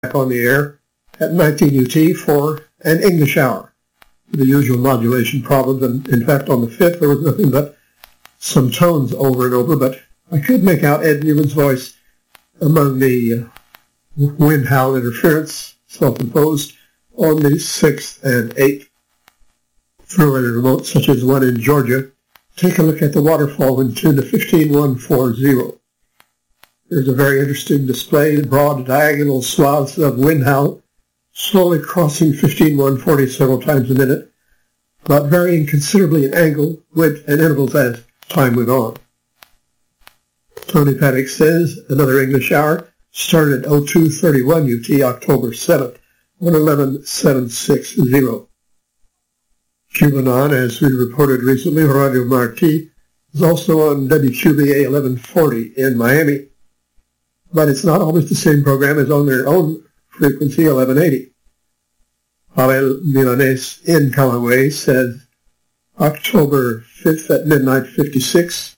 on the air at 19 UT for an English hour. The usual modulation problems, and in fact on the 5th there was nothing but some tones over and over, but I could make out Ed Newman's voice among the wind howl interference, self-imposed, on the 6th and 8th. Through a remote such as one in Georgia, take a look at the waterfall in tune to 15140. There's a very interesting display, broad diagonal swaths of wind howl, slowly crossing 15140 several times a minute, but varying considerably in angle, width, and intervals as time went on. Tony Paddock says another English hour started at 0231 UT October 7th, 111760. Cubanon, as we reported recently, Radio Marti, is also on WQBA 1140 in Miami. But it's not always the same program as on their own frequency, 1180. Pavel Milanés in Camagüey says October 5th at midnight 56,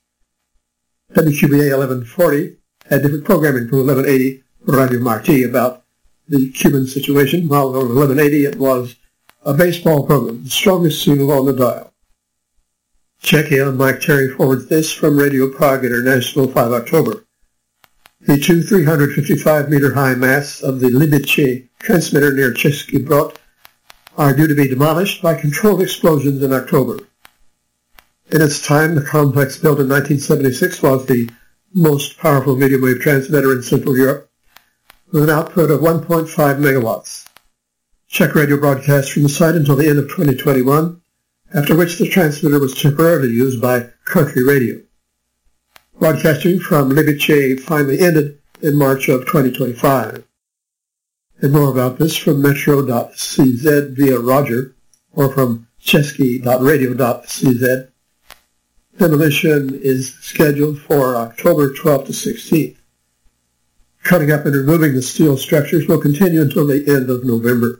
WQBA 1140 had different programming from 1180 Radio Marti about the Cuban situation, while on 1180 it was a baseball program, the strongest signal on the dial. Czechia, Mike Terry forwards this from Radio Prague International, 5 October. The two 355-meter high masts of the Libice transmitter near Český Brod are due to be demolished by controlled explosions in October. In its time, the complex built in 1976 was the most powerful medium-wave transmitter in Central Europe, with an output of 1.5 megawatts. Czech radio broadcast from the site until the end of 2021, after which the transmitter was temporarily used by country radio. Broadcasting from Libice finally ended in March of 2025. And more about this from metro.cz via Roger, or from chesky.radio.cz. Demolition is scheduled for October 12th to 16th. Cutting up and removing the steel structures will continue until the end of November.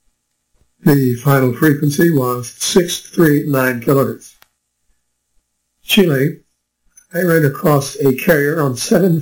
The final frequency was 639 kilohertz. Chile, I ran across a carrier on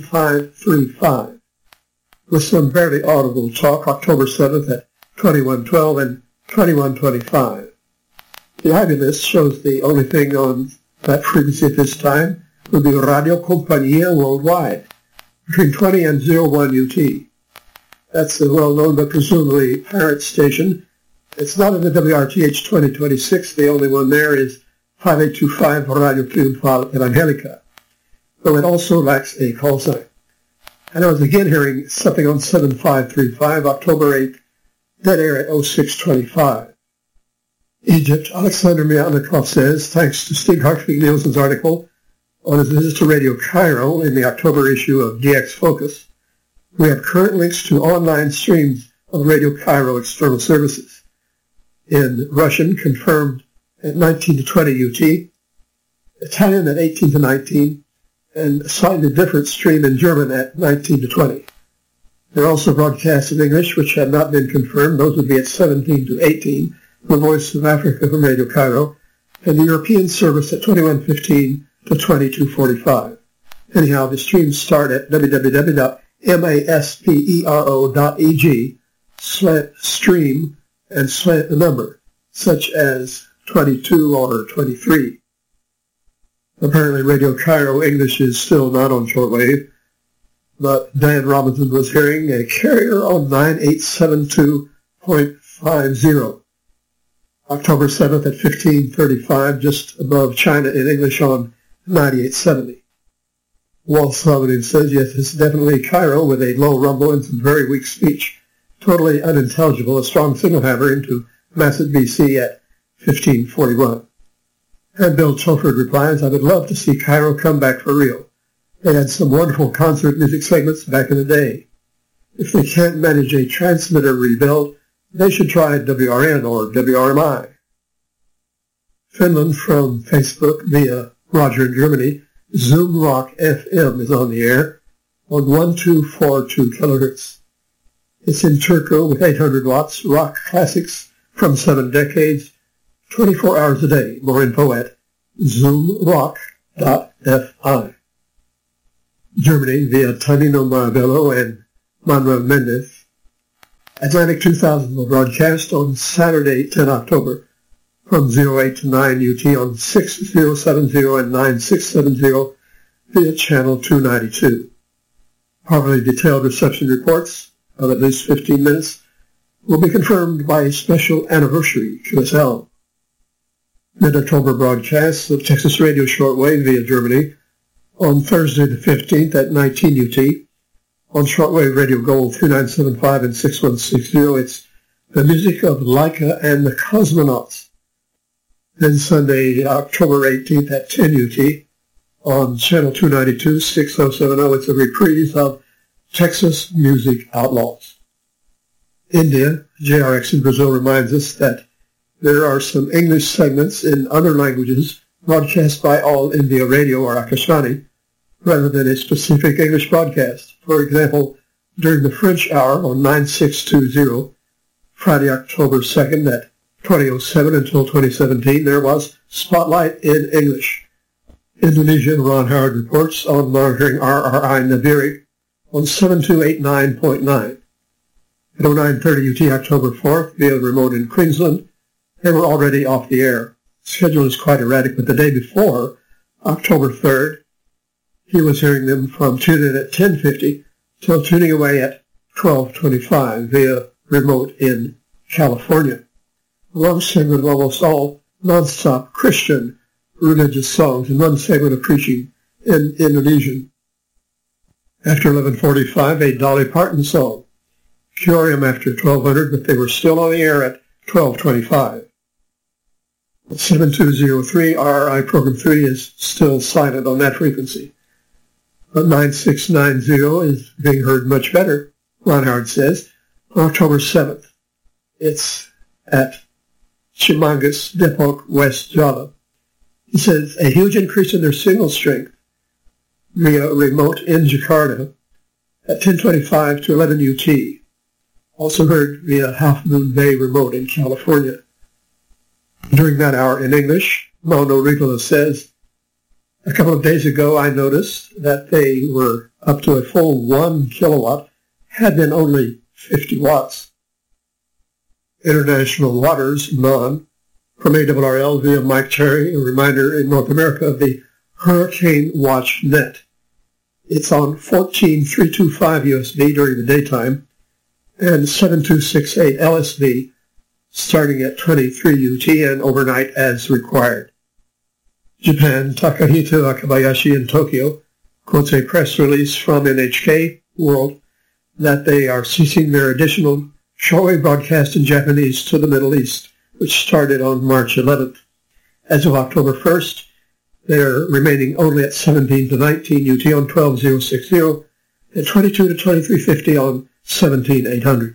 7535 with some barely audible talk October 7th at 2112 and 2125. The IV list shows the only thing on that frequency at this time would be Radio Compañía Worldwide, between 20 and 01 UT. That's the well-known but presumably parent station. It's not in the WRTH 2026. The only one there is 5825 Radio Triunfal Evangelica, though it also lacks a call sign. And I was again hearing something on 7535, October 8th, dead air at 0625. Egypt, Alexander Mianikov says, thanks to Stig Hartvig-Nielsen's article on his visit to Radio Cairo in the October issue of DX Focus, we have current links to online streams of Radio Cairo external services. In Russian, confirmed at 19 to 20 UT, Italian at 18 to 19, and a slightly different stream in German at 19 to 20. There are also broadcasts in English which have not been confirmed. Those would be at 17 to 18, the Voice of Africa from Radio Cairo, and the European service at 21:15 to 22:45. Anyhow, the streams start at www.maspero.eg/stream and slant the number, such as 22 or 23. Apparently Radio Cairo English is still not on shortwave, but Dan Robinson was hearing a carrier on 9872.50. October 7th at 1535, just above China in English on 9870. Walt Sullivan says, yes, it's definitely Cairo with a low rumble and some very weak speech. Totally unintelligible, a strong signal hammer into Masset, BC at 1541. And Bill Tolford replies, I would love to see Cairo come back for real. They had some wonderful concert music segments back in the day. If they can't manage a transmitter rebuild, they should try WRN or WRMI. Finland from Facebook via Roger in Germany, Zoom Rock FM is on the air on 1242 kilohertz. It's in Turku with 800 watts, rock classics from 7 decades, 24 hours a day. More info at zoomrock.fi. Germany via Tonino Marabello and Manuel Mendez. Atlantic 2000 will broadcast on Saturday, 10 October, from 08 to 9 UT on 6070 and 9670 via channel 292. Properly detailed reception reports of at least 15 minutes will be confirmed by a special anniversary QSL. Mid-October broadcasts of Texas Radio Shortwave via Germany on Thursday the 15th at 19 UT. On Shortwave Radio Gold 2975 and 6160, it's the music of Laika and the Cosmonauts. Then Sunday, October 18th at 10 UT. On Channel 292, 6070, it's a reprise of Texas Music Outlaws. India, JRX in Brazil reminds us that there are some English segments in other languages broadcast by All India Radio or Akashvani rather than a specific English broadcast. For example, during the French hour on 9620, Friday, October 2nd at 2007 until 2017, there was Spotlight in English. Indonesia, Ron Howard reports on monitoring RRI Nabiri on 7289.9. At 0930 UT October 4th, via remote in Queensland, they were already off the air. The schedule is quite erratic, but the day before, October 3rd, he was hearing them from tune-in at 10:50 till tuning away at 12:25 via remote in California. A long segment of almost all non-stop Christian religious songs and one segment of preaching in Indonesian. After 11:45, a Dolly Parton song. Curium after 1200, but they were still on the air at 12:25. 7203 RRI Program 3 is still silent on that frequency. But 9690 is being heard much better, Ron Howard says, on October 7th. It's at Chimangas, Depok, West Java. He says a huge increase in their signal strength via remote in Jakarta at 10:25 to 11 UT. Also heard via Half Moon Bay remote in California. During that hour in English, Mauno Ricola says, a couple of days ago I noticed that they were up to a full 1 kilowatt, had been only 50 watts. International Waters, NON, from ARRL via Mike Cherry, a reminder in North America of the Hurricane Watch Net. It's on 14325 USB during the daytime and 7268 LSV starting at 23 UT and overnight as required. Japan, Takahito Akabayashi in Tokyo quotes a press release from NHK World that they are ceasing their additional shortwave broadcast in Japanese to the Middle East, which started on March 11th. As of October 1st, they are remaining only at 17 to 19 UT on 12060 and 22 to 2350 on 17800.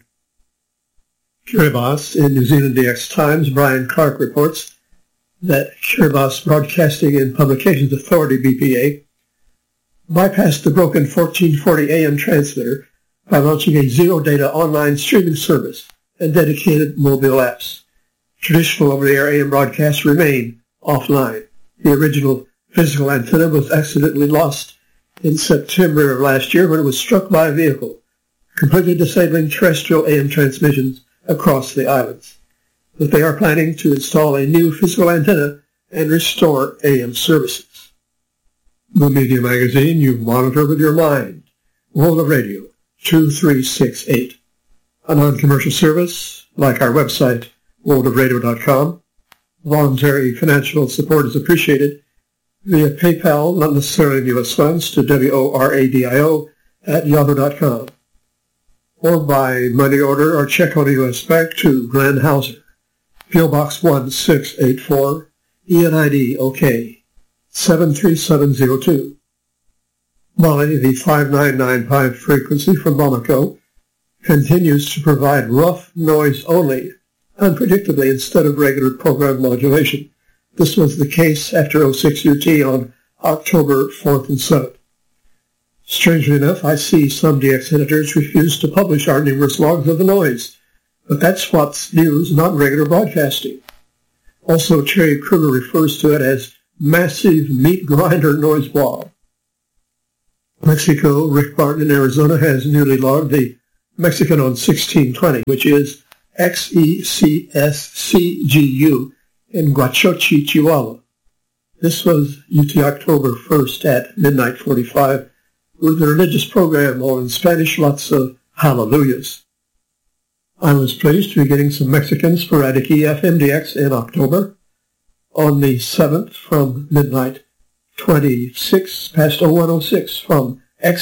Kiribati in New Zealand DX Times, Brian Clark reports that Kiribati Broadcasting and Publications Authority, BPA, bypassed the broken 1440 AM transmitter by launching a zero-data online streaming service and dedicated mobile apps. Traditional over-the-air AM broadcasts remain offline. The original physical antenna was accidentally lost in September of last year when it was struck by a vehicle, completely disabling terrestrial AM transmissions across the islands. But they are planning to install a new physical antenna and restore AM services. The Media Magazine you monitor with your mind. World of Radio 2368. A non-commercial service like our website, worldofradio.com. Voluntary financial support is appreciated via PayPal, not necessarily in U.S. funds, to WORADIO@yahoo.com. Or by money order or check on a U.S. bank to Glenn Hauser, P.O. Box 1684, ENID OK 73702. Mali, the 5995 frequency from Bamako, continues to provide rough noise only, unpredictably instead of regular program modulation. This was the case after 06 UT on October 4th and 7th. Strangely enough, I see some DX editors refuse to publish our numerous logs of the noise, but that's what's news, not regular broadcasting. Also, Terry Kruger refers to it as massive meat grinder noise blob. Mexico, Rick Barton in Arizona has newly logged the Mexican on 1620, which is XECSCGU in Guachochi, Chihuahua. This was UT October 1st at midnight 45 with a religious program all in Spanish, lots of hallelujahs. I was pleased to be getting some Mexican sporadic EFMDX in October on the 7th from midnight 26 past 0106 from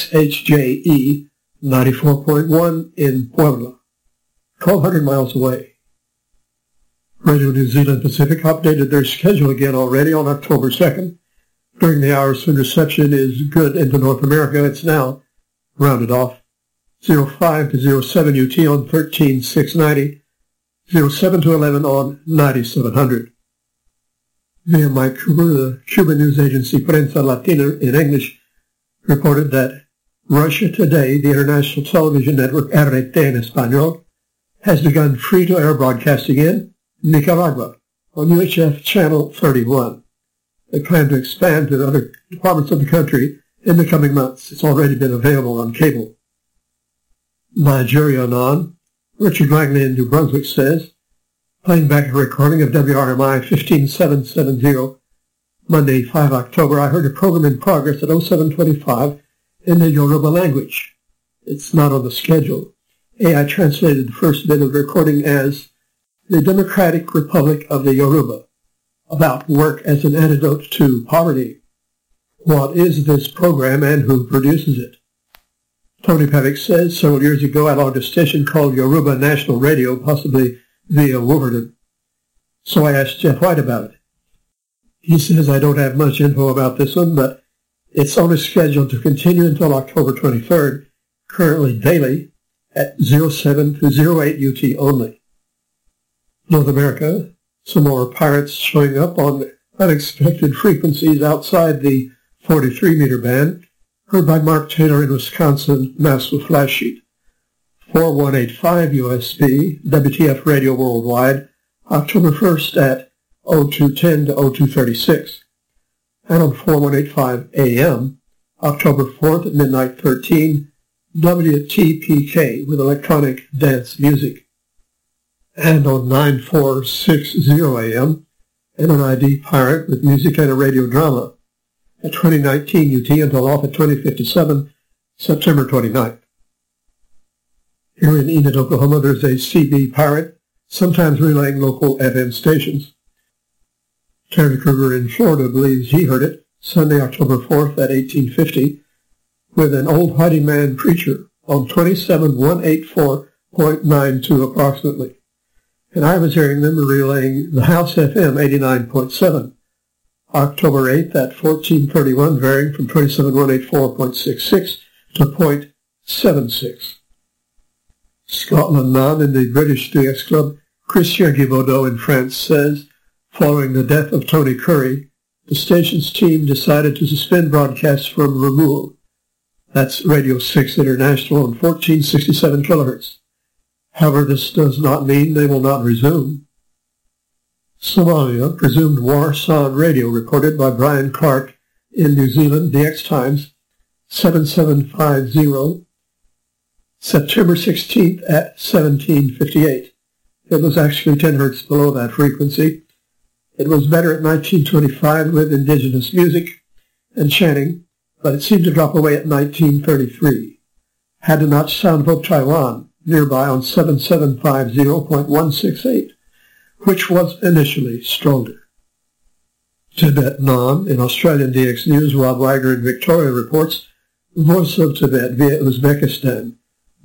XHJE 94.1 in Puebla, 1,200 miles away. Radio New Zealand Pacific updated their schedule again already on October 2nd. During the hours when reception is good into North America, it's now rounded off 05 to 07 UT on 13690, 07 to 11 on 9700. Via Mike Cooper, the Cuban news agency Prensa Latina in English, reported that Russia Today, the international television network RT en Español, has begun free-to-air broadcasting in Nicaragua on UHF Channel 31. They plan to expand to other departments of the country in the coming months. It's already been available on cable. Nigeria on, Richard Langley in New Brunswick says, playing back a recording of WRMI 15770, Monday, 5 October, I heard a program in progress at 0725 in the Yoruba language. It's not on the schedule. AI translated the first bit of the recording as the Democratic Republic of the Yoruba, about work as an antidote to poverty. What is this program and who produces it? Tony Pavick says, several years ago I logged a station called Yoruba National Radio, possibly via Wolverton. So I asked Jeff White about it. He says I don't have much info about this one, but it's only scheduled to continue until October 23rd, currently daily, at 07 to 08 UT only. North America, some more pirates showing up on unexpected frequencies outside the 43-meter band, heard by Mark Taylor in Wisconsin, Massive Flash Sheet. 4185 USB, WTF Radio Worldwide, October 1st at 0210 to 0236. And on 4185 AM, October 4th at midnight 13, WTPK with electronic dance music. And on 9460 AM, NNID Pirate with music and a radio drama at 2019 UT until off at 2057, September 29th. Here in Enid, Oklahoma, there's a CB Pirate, sometimes relaying local FM stations. Terry Kruger in Florida believes he heard it Sunday, October 4th at 1850 with an old Huddy Man preacher on 27184.92 approximately. And I was hearing them relaying the House FM 89.7, October 8th at 1431, varying from 27184.66 to .76. Scotland None in the British DX Club, Christian Guibaudot in France says, following the death of Tony Curry, the station's team decided to suspend broadcasts from Ramul. That's Radio 6 International on 1467 kHz. However, this does not mean they will not resume. Somalia, presumed war sound radio, reported by Brian Clark in New Zealand, DX Times, 7750, September 16th at 1758. It was actually 10 hertz below that frequency. It was better at 1925 with indigenous music and chanting, but it seemed to drop away at 1933. Had to notch sound of Taiwan nearby on 7750.168, which was initially stronger. Tibet Non, in Australian DX News, Rob Wagner in Victoria reports, Voice of Tibet via Uzbekistan,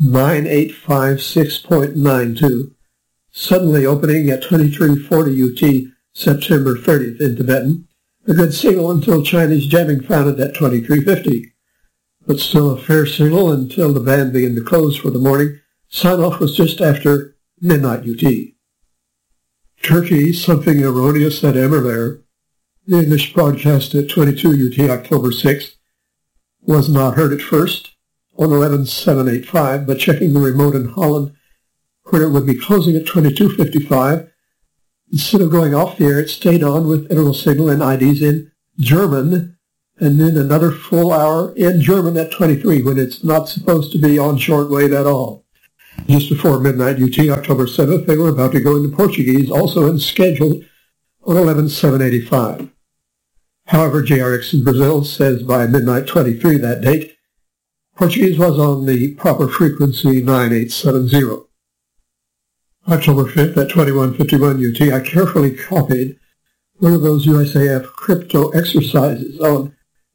9856.92, suddenly opening at 2340 UT September 30th in Tibetan, a good signal until Chinese jamming found it at 2350, but still a fair signal until the band began to close for the morning. Sign-off was just after midnight UT. Turkey, something erroneous at Emmerleer, the English broadcast at 22 UT October 6th, was not heard at first on 11785, but checking the remote in Holland, where it would be closing at 2255, instead of going off the air, it stayed on with interval signal and IDs in German, and then another full hour in German at 23 when it's not supposed to be on shortwave at all. Just before midnight UT, October 7th, they were about to go into Portuguese, also in scheduled on 11/7/85. However, JRX in Brazil says by midnight 23 that date, Portuguese was on the proper frequency 9870. October 5th at 21:51 UT, I carefully copied one of those USAF crypto exercises on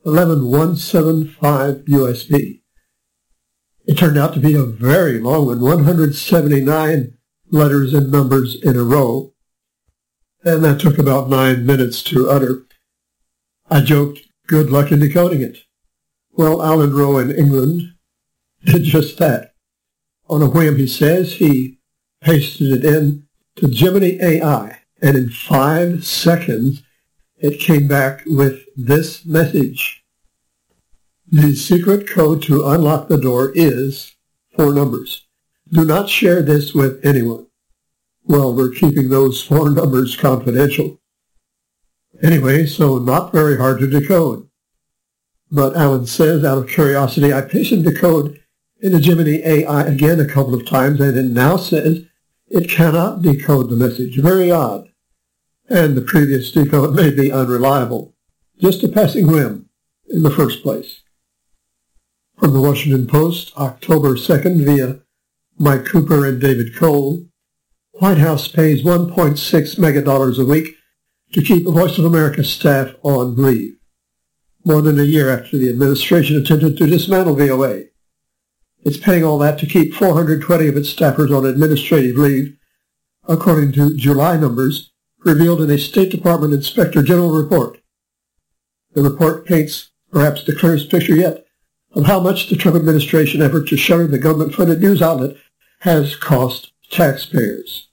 11175 USB. It turned out to be a very long one, 179 letters and numbers in a row, and that took about 9 minutes to utter. I joked, good luck in decoding it. Well, Alan Rowe in England did just that. On a whim, he says, he pasted it in to Gemini AI, and in 5 seconds, it came back with this message. The secret code to unlock the door is 4 numbers. Do not share this with anyone. Well, we're keeping those 4 numbers confidential. Anyway, so not very hard to decode. But Alan says, out of curiosity, I pasted the code into Gemini AI again a couple of times, and it now says it cannot decode the message. Very odd. And the previous decode may be unreliable. Just a passing whim in the first place. From the Washington Post, October 2nd, via Mike Cooper and David Cole, White House pays $1.6 megadollars a week to keep Voice of America staff on leave, more than a year after the administration attempted to dismantle VOA. It's paying all that to keep 420 of its staffers on administrative leave, according to July numbers revealed in a State Department Inspector General report. The report paints perhaps the clearest picture yet of how much the Trump administration effort to shutter the government-funded news outlet has cost taxpayers.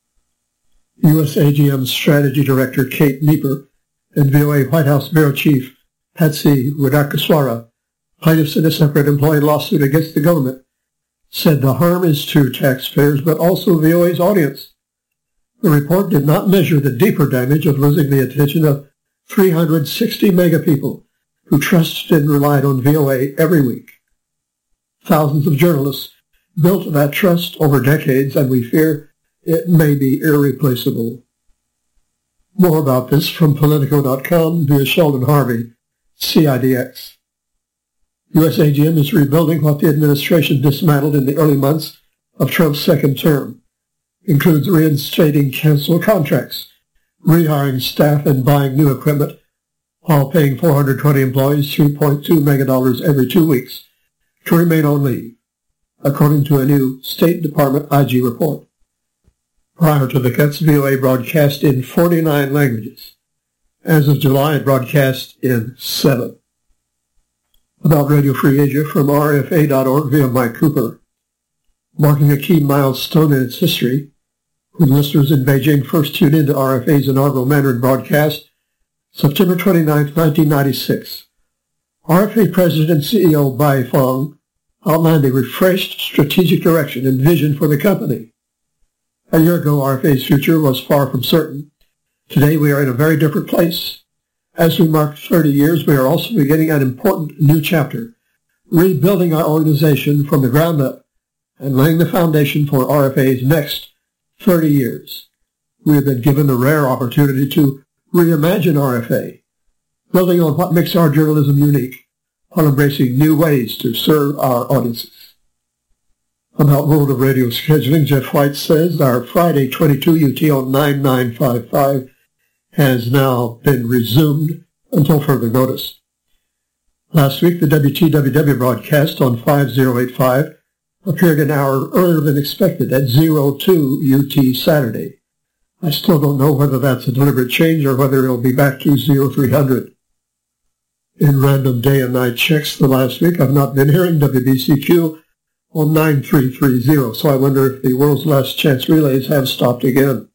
USAGM Strategy Director Kate Nieper and VOA White House Bureau Chief Patsy Widakuswara, plaintiffs in a separate employee lawsuit against the government, said the harm is to taxpayers but also VOA's audience. The report did not measure the deeper damage of losing the attention of 360 mega people who trusted and relied on VOA every week. Thousands of journalists built that trust over decades, and we fear it may be irreplaceable. More about this from Politico.com via Sheldon Harvey, CIDX. USAGM is rebuilding what the administration dismantled in the early months of Trump's second term. Includes reinstating canceled contracts, rehiring staff, and buying new equipment, while paying 420 employees $3.2 megadollars every 2 weeks to remain on leave, according to a new State Department IG report. Prior to the cuts, VOA broadcast in 49 languages. As of July, it broadcast in 7. About Radio Free Asia from RFA.org via Mike Cooper. Marking a key milestone in its history, when listeners in Beijing first tuned into RFA's inaugural Mandarin broadcast, September 29, 1996, RFA President and CEO Bai Fong outlined a refreshed strategic direction and vision for the company. A year ago, RFA's future was far from certain. Today, we are in a very different place. As we mark 30 years, we are also beginning an important new chapter, rebuilding our organization from the ground up and laying the foundation for RFA's next 30 years. We have been given the rare opportunity to reimagine RFA, building on what makes our journalism unique, while embracing new ways to serve our audiences. About World of Radio scheduling, Jeff White says our Friday 22 UT on 9955 has now been resumed until further notice. Last week, the WTWW broadcast on 5085 appeared an hour earlier than expected at 02 UT Saturday. I still don't know whether that's a deliberate change or whether it'll be back to 0300. In random day and night checks the last week, I've not been hearing WBCQ on 9330, so I wonder if the world's last chance relays have stopped again.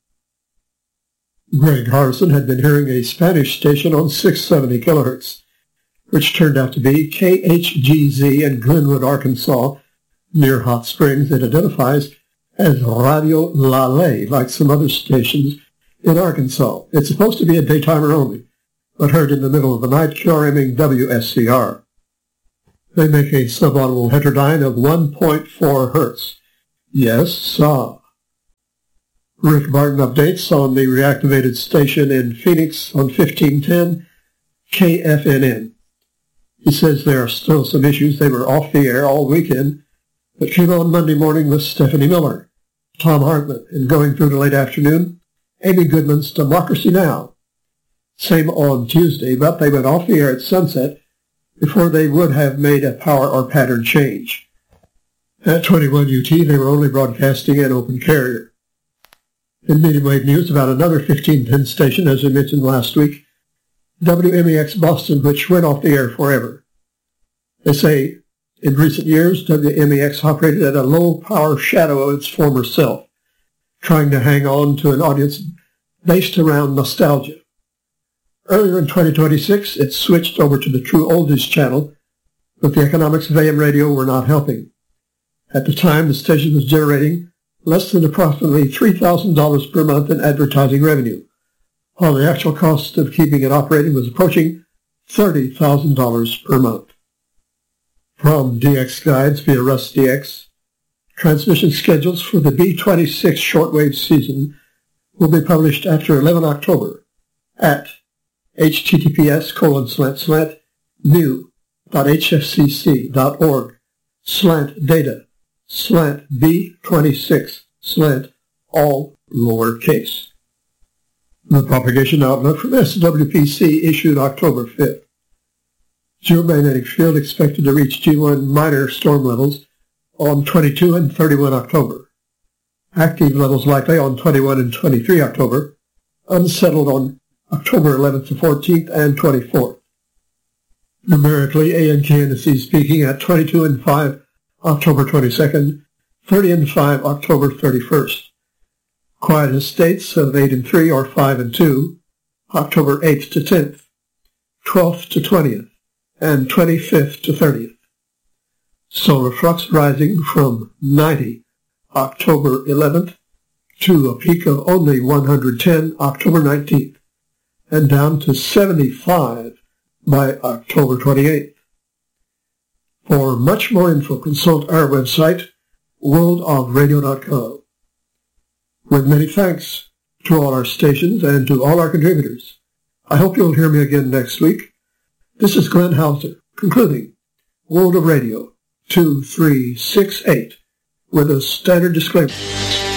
Greg Harrison had been hearing a Spanish station on 670 kilohertz, which turned out to be KHGZ in Glenwood, Arkansas, near Hot Springs. It identifies as Radio La Ley, like some other stations in Arkansas. It's supposed to be a daytimer only, but heard in the middle of the night, QRMing WSCR. They make a subaudible heterodyne of 1.4 hertz, Yes, sir. Rick Martin updates on the reactivated station in Phoenix on 1510 KFNN. He says there are still some issues. They were off the air all weekend, but came on Monday morning with Stephanie Miller, Tom Hartman, and going through to late afternoon, Amy Goodman's Democracy Now! Same on Tuesday, but they went off the air at sunset before they would have made a power or pattern change. At 21 UT, they were only broadcasting an open carrier. In medium wave news about another 1510 station, as I mentioned last week, WMEX Boston, which went off the air forever. They say in recent years, WMEX operated at a low-power shadow of its former self, trying to hang on to an audience based around nostalgia. Earlier in 2026, it switched over to the True Oldies channel, but the economics of AM radio were not helping. At the time, the station was generating less than approximately $3,000 per month in advertising revenue, while the actual cost of keeping it operating was approaching $30,000 per month. From DX Guides via Russ DX, transmission schedules for the B26 shortwave season will be published after 11 October at https://new.hfcc.org/data/B26/ all lowercase. The propagation outlook from SWPC issued October 5th. Geomagnetic field expected to reach G1 minor storm levels on 22 and 31 October. Active levels likely on 21 and 23 October. Unsettled on October 11th to 14th and 24th. Numerically, ANKNC peaking at 22 and 5 October 22nd, 30 and 5 October 31st. Quietest states of 8 and 3 or 5 and 2, October 8th to 10th, 12th to 20th, and 25th to 30th. Solar flux rising from 90 October 11th to a peak of only 110 October 19th, and down to 75 by October 28th. For much more info, consult our website, worldofradio.com. With many thanks to all our stations and to all our contributors. I hope you'll hear me again next week. This is Glenn Hauser, concluding World of Radio 2368 with a standard disclaimer.